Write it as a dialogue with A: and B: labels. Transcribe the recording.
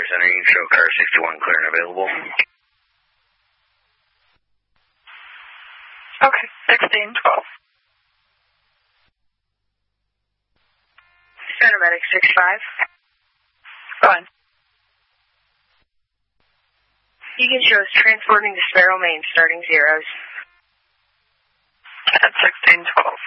A: Center, you can show car 61 clear and available.
B: Okay, 1612.
C: Paramedic 65.
B: Go on.
C: Beacon shows transporting to Sparrow, Maine, starting zeros.
B: At 1612.